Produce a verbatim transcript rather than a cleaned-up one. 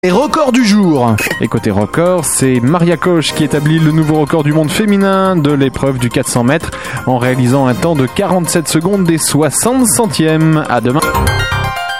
Les records du jour. Et côté record, c'est Maria Koch qui établit le nouveau record du monde féminin de l'épreuve du quatre cents mètres en réalisant un temps de quarante-sept secondes et soixante centièmes. À demain.